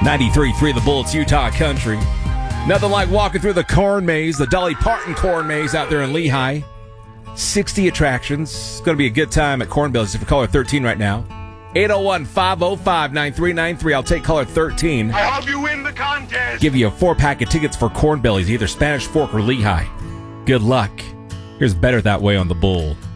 93.3 The Bull, it's Utah Country. Nothing like walking through the corn maze, the Dolly Parton corn maze out there in Lehigh. 60 attractions. It's going to be a good time at Corn Bellies if you're caller 13 right now. 801-505-9393. I'll take caller 13. I hope you win the contest. Give you a 4-pack of tickets for Corn Bellies, either Spanish Fork or Lehigh. Good luck. Here's Better That Way on the Bull.